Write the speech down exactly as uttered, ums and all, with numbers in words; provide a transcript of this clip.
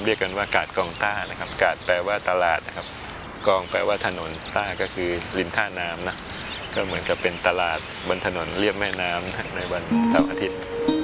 รียกกันว่ากาดกองต้านะครับกาดแปลว่าตลาดนะครับกองแปลว่าถนนต้าก็คือริมท่าน้ำนะก็เหมือนกับเป็นตลาดบนถนนเลียบแม่น้ำในวันเสาร์อาทิตย์